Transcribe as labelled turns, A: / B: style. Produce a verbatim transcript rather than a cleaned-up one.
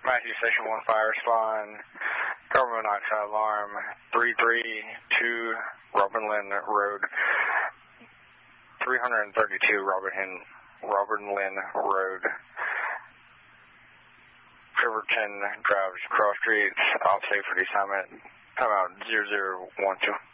A: Matthew Station one Fire Spawn, carbon monoxide alarm, three three two Robin Lynn Road, three thirty-two Robin, Robin Lynn Road, Riverton Drive, Cross Streets, off safety summit, time out zero zero one two.